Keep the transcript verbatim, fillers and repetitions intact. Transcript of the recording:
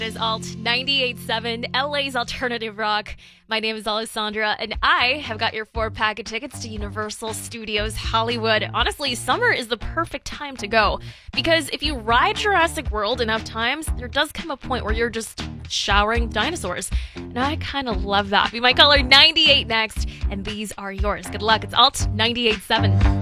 Is Alt ninety-eight point seven, L A's alternative rock. My name is Alessandra, and I have got your four-pack of tickets to Universal Studios Hollywood. Honestly, summer is the perfect time to go, because if you ride Jurassic World enough times, there does come a point where you're just showering dinosaurs, and I kind of love that. Be my caller ninety-eight next, and these are yours. Good luck. It's Alt ninety-eight point seven.